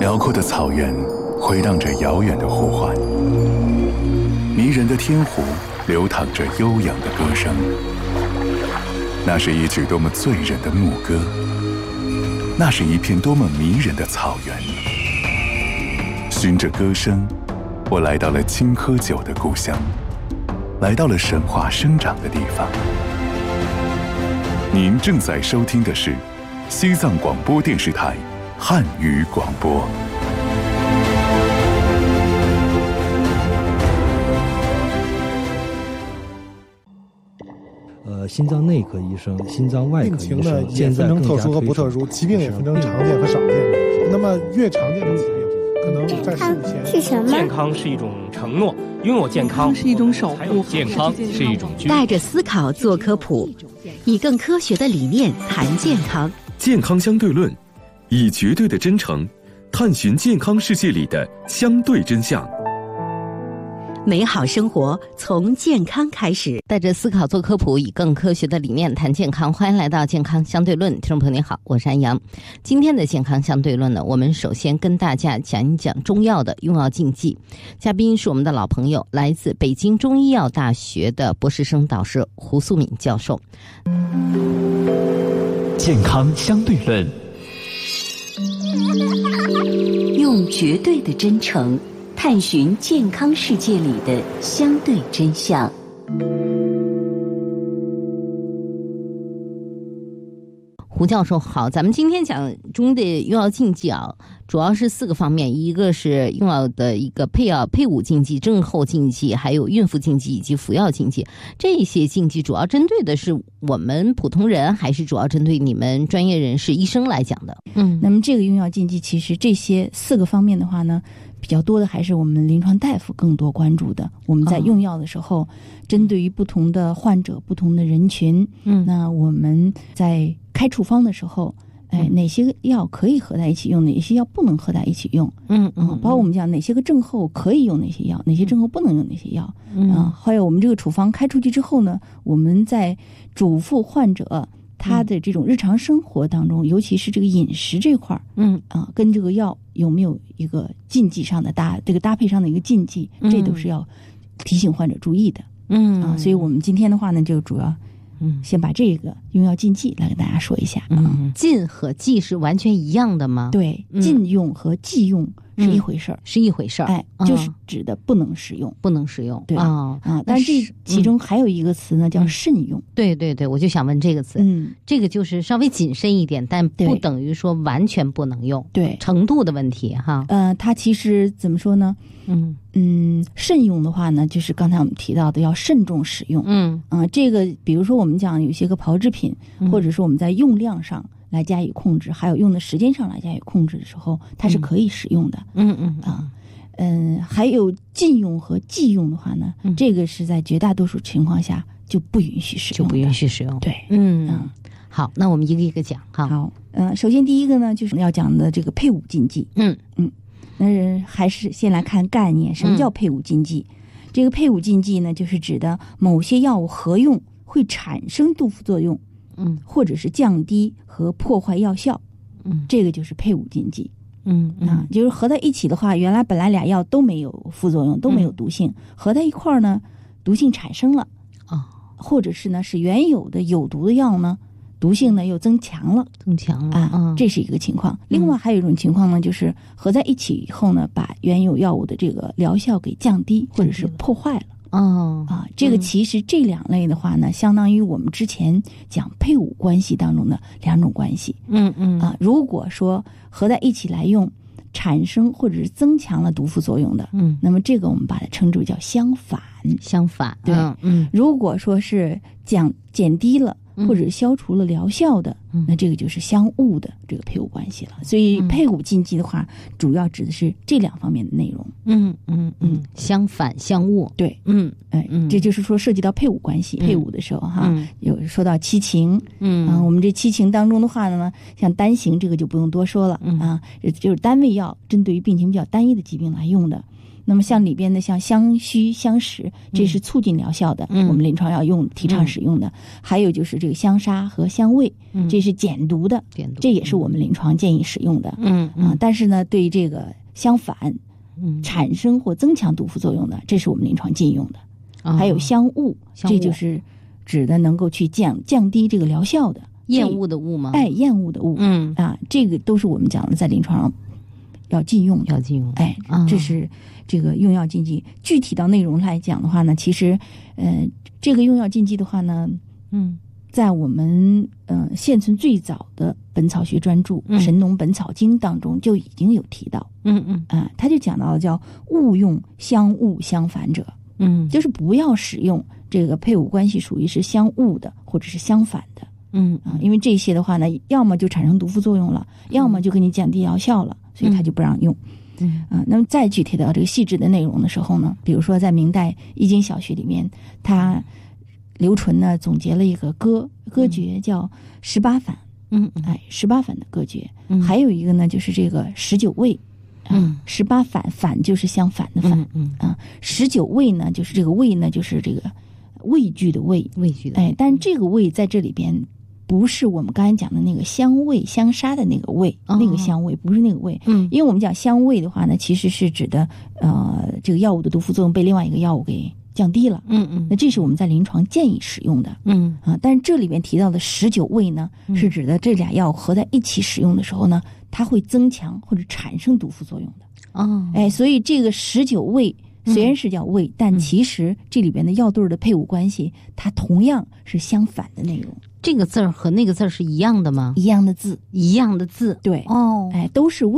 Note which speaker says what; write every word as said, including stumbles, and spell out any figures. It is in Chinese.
Speaker 1: 辽阔的草原回荡着遥远的呼唤，迷人的天湖流淌着悠扬的歌声。那是一曲多么醉人的牧歌，那是一片多么迷人的草原。循着歌声，我来到了青稞酒的故乡，来到了神话生长的地方。您正在收听的是西藏广播电视台汉语广播。
Speaker 2: 呃，心脏内科医生、心脏外科医生，
Speaker 3: 病情呢也分成特殊和不特殊，疾病也分成常见和少见。那么越常见的疾病，可能在事前
Speaker 4: 是什么？
Speaker 5: 健康是一种承诺，拥有健康
Speaker 6: 是一种守护，
Speaker 5: 健康是一种
Speaker 7: 带着思考做科普，以更科学的理念谈健康。
Speaker 8: 健康相对论，以绝对的真诚探寻健康世界里的相对真相。
Speaker 7: 美好生活从健康开始，
Speaker 9: 带着思考做科普，以更科学的理念谈健康。欢迎来到健康相对论，听众朋友您好，我是安阳。今天的健康相对论呢，我们首先跟大家讲一讲中药的用药禁忌。嘉宾是我们的老朋友，来自北京中医药大学的博士生导师胡素敏教授。
Speaker 10: 健康相对论，
Speaker 7: 用绝对的真诚探寻健康世界里的相对真相。
Speaker 9: 胡教授好，咱们今天讲中医的用药禁忌啊，主要是四个方面，一个是用药的一个配药配伍禁忌、症候禁忌，还有孕妇禁忌以及服药禁忌。这些禁忌主要针对的是我们普通人，还是主要针对你们专业人士、医生来讲的？
Speaker 6: 嗯，那么这个用药禁忌，其实这些四个方面的话呢，比较多的还是我们临床大夫更多关注的。我们在用药的时候，哦、针对于不同的患者、不同的人群，嗯，那我们在开处方的时候，哎，哪些药可以合在一起用，哪些药不能合在一起用？嗯嗯，包括我们讲哪些个症候可以用哪些药，哪些症候不能用哪些药。嗯，啊，还有我们这个处方开出去之后呢，我们在嘱咐患者他的这种日常生活当中，尤其是这个饮食这块儿，嗯啊，跟这个药有没有一个禁忌上的搭这个搭配上的一个禁忌，这都是要提醒患者注意的。嗯啊，所以我们今天的话呢，就主要嗯先把这个用药禁忌来跟大家说一下。
Speaker 9: 嗯，禁和忌是完全一样的吗？
Speaker 6: 对，禁用和忌用是一回事儿、嗯，
Speaker 9: 是一回事儿。
Speaker 6: 哎，就是指的不能使用，
Speaker 9: 不能使用。
Speaker 6: 对啊、哦、啊，但是这其中还有一个词呢，嗯、叫慎用。
Speaker 9: 对对对，我就想问这个词。嗯，这个就是稍微谨慎一点，但不等于说完全不能用。
Speaker 6: 对，
Speaker 9: 程度的问题哈。
Speaker 6: 呃，它其实怎么说呢？嗯嗯，慎用的话呢，就是刚才我们提到的要慎重使用。嗯啊、呃，这个比如说我们讲有些个炮制品，嗯、或者说我们在用量上来加以控制，还有用的时间上来加以控制的时候，它是可以使用的。嗯嗯啊，嗯，还有禁用和忌用的话呢，嗯、这个是在绝大多数情况下就不允许使用的，
Speaker 9: 就不允许使用。
Speaker 6: 对，
Speaker 9: 嗯嗯，好，那我们一个一个讲哈。
Speaker 6: 好，嗯、呃，首先第一个呢，就是要讲的这个配伍禁忌。嗯嗯，那还是先来看概念，什么叫配伍禁忌？嗯、这个配伍禁忌呢，就是指的某些药物合用会产生毒副作用。嗯，或者是降低和破坏药效，嗯，这个就是配伍禁忌。嗯, 嗯啊，就是合在一起的话，原来本来俩药都没有副作用，都没有毒性，嗯、合在一块儿呢，毒性产生了啊、哦，或者是呢，是原有的有毒的药呢，毒性呢又增强了，
Speaker 9: 增强了
Speaker 6: 啊，嗯、这是一个情况。另外还有一种情况呢，就是合在一起以后呢，把原有药物的这个疗效给降低或者是破坏了。哦啊，这个其实这两类的话呢，嗯、相当于我们之前讲配伍关系当中的两种关系。嗯嗯啊，如果说合在一起来用，产生或者是增强了毒副作用的，嗯，那么这个我们把它称之为叫相反。
Speaker 9: 相反，
Speaker 6: 对，嗯，嗯如果说是降减低了。或者消除了疗效的，嗯、那这个就是相误的这个配伍关系了。所以配伍禁忌的话，嗯、主要指的是这两方面的内容。
Speaker 9: 嗯嗯嗯，相反相误。
Speaker 6: 对，嗯，哎，嗯、这就是说涉及到配伍关系，嗯、配伍的时候哈，嗯、有说到七情，嗯啊，我们这七情当中的话呢，像单行这个就不用多说了，嗯、啊，就是单位药针对于病情比较单一的疾病来用的。 那么像里边的像香须、香石，这是促进疗效的，
Speaker 9: 嗯、
Speaker 6: 我们临床要用提倡使用的。嗯、还有就是这个香砂和香味，
Speaker 9: 嗯、
Speaker 6: 这是减毒的，
Speaker 9: 减毒，
Speaker 6: 这也是我们临床建议使用的。
Speaker 9: 嗯嗯、
Speaker 6: 啊，但是呢，对这个相反，
Speaker 9: 嗯，
Speaker 6: 产生或增强毒副作用的，这是我们临床禁用的。
Speaker 9: 哦、
Speaker 6: 还有香雾，
Speaker 9: 香雾
Speaker 6: 这就是指的能够去降降低这个疗效的。
Speaker 9: 厌恶的恶吗？
Speaker 6: 哎，厌恶的恶，
Speaker 9: 嗯
Speaker 6: 啊，这个都是我们讲的在临床上要禁用的，
Speaker 9: 要禁用。
Speaker 6: 哎，这是这个用药禁忌。具体到内容来讲的话呢，其实，呃，这个用药禁忌的话呢，
Speaker 9: 嗯，
Speaker 6: 在我们呃现存最早的本草学专著《
Speaker 9: 嗯、
Speaker 6: 神农本草经》当中就已经有提到，
Speaker 9: 嗯嗯
Speaker 6: 啊，他就讲到了叫勿用相恶相反者，
Speaker 9: 嗯，
Speaker 6: 就是不要使用这个配偶关系属于是相恶的或者是相反的。
Speaker 9: 嗯
Speaker 6: 啊，因为这些的话呢，要么就产生毒副作用了，嗯、要么就给你降低疗效了，所以他就不让用。
Speaker 9: 嗯
Speaker 6: 啊，那么再具体到这个细致的内容的时候呢，比如说在明代《易经小学》里面，他刘纯呢总结了一个歌歌诀叫十八反，
Speaker 9: 嗯，
Speaker 6: 哎，十八反的歌诀，
Speaker 9: 嗯，
Speaker 6: 还有一个呢就是这个十九味，
Speaker 9: 嗯，
Speaker 6: 十八反反就是相反的反，
Speaker 9: 嗯
Speaker 6: 嗯啊，十九味呢就是这个味呢就是这个畏惧的畏，
Speaker 9: 畏惧的，
Speaker 6: 哎，但是这个味在这里边。不是我们刚才讲的那个香味香砂的那个味，
Speaker 9: 哦、
Speaker 6: 那个香味不是那个味。
Speaker 9: 嗯，
Speaker 6: 因为我们讲香味的话呢，其实是指的呃这个药物的毒副作用被另外一个药物给降低了。
Speaker 9: 嗯嗯，
Speaker 6: 那这是我们在临床建议使用的。
Speaker 9: 嗯
Speaker 6: 啊，但是这里边提到的十九味呢，
Speaker 9: 嗯、
Speaker 6: 是指的这俩药合在一起使用的时候呢，它会增强或者产生毒副作用的。
Speaker 9: 哦，
Speaker 6: 哎，所以这个十九味。虽然是叫味，嗯、但其实这里边的药对的配伍关系，它同样是相反的内容。
Speaker 9: 这个字儿和那个字儿是一样的吗？
Speaker 6: 一样的字，
Speaker 9: 一样的字。
Speaker 6: 对，
Speaker 9: 哦，
Speaker 6: 哎，都是味。